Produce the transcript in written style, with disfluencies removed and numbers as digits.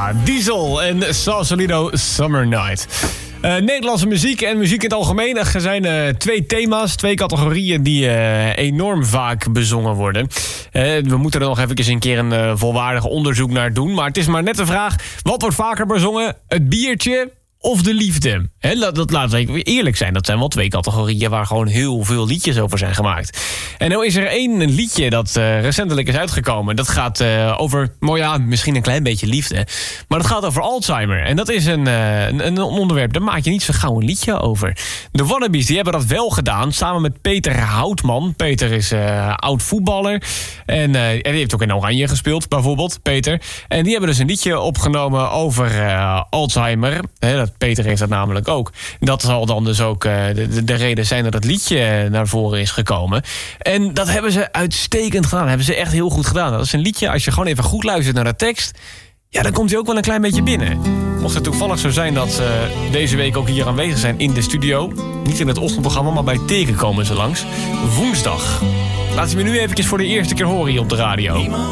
Ja, Diesel en Sausalito Summer Night. Nederlandse muziek en muziek in het algemeen. Er zijn twee thema's, twee categorieën die enorm vaak bezongen worden. We moeten er nog even een keer een volwaardig onderzoek naar doen. Maar het is maar net de vraag, wat wordt vaker bezongen? Het biertje of de liefde? Laten we eerlijk zijn, dat zijn wel twee categorieën waar gewoon heel veel liedjes over zijn gemaakt. En nou is er één liedje dat recentelijk is uitgekomen. Dat gaat over, misschien een klein beetje liefde. Maar dat gaat over Alzheimer. En dat is een onderwerp, daar maak je niet zo gauw een liedje over. De Wannabes, die hebben dat wel gedaan, samen met Peter Houtman. Peter is oud voetballer. En die heeft ook in Oranje gespeeld, bijvoorbeeld, Peter. En die hebben dus een liedje opgenomen over Alzheimer. Peter heeft dat namelijk ook. Dat zal dan dus ook de reden zijn dat het liedje naar voren is gekomen. En dat hebben ze uitstekend gedaan. Dat hebben ze echt heel goed gedaan. Dat is een liedje, als je gewoon even goed luistert naar de tekst, ja, dan komt hij ook wel een klein beetje binnen. Mocht het toevallig zo zijn dat ze deze week ook hier aanwezig zijn in de studio. Niet in het ochtendprogramma, maar bij Teken komen ze langs. Woensdag. Laten we nu even voor de eerste keer horen hier op de radio.